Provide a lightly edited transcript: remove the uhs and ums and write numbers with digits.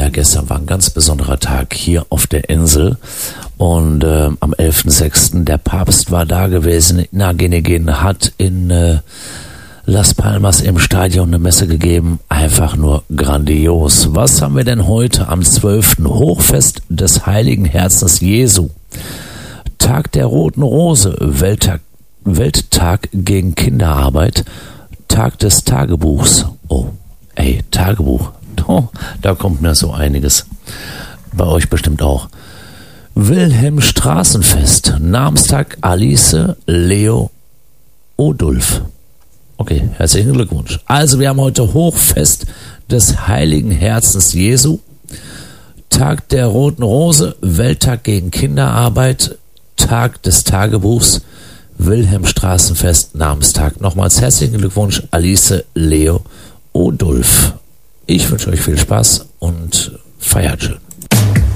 Ja, gestern war ein ganz besonderer Tag hier auf der Insel und am 11.06. der Papst war da gewesen in Agenegin, hat in Las Palmas im Stadion eine Messe gegeben, einfach nur grandios. Was haben wir denn heute am 12. Hochfest des Heiligen Herzens Jesu? Tag der Roten Rose, Welttag gegen Kinderarbeit, Tag des Tagebuchs. Oh, Tagebuch. Oh, da kommt mir so einiges. Bei euch bestimmt auch. Wilhelmstraßenfest, Namenstag Alice, Leo, Odulf. Okay, herzlichen Glückwunsch. Also wir haben heute Hochfest des Heiligen Herzens Jesu, Tag der Roten Rose, Welttag gegen Kinderarbeit, Tag des Tagebuchs, Wilhelmstraßenfest, Namenstag. Nochmals herzlichen Glückwunsch, Alice, Leo, Odulf. Ich wünsche euch viel Spaß und feiert schön.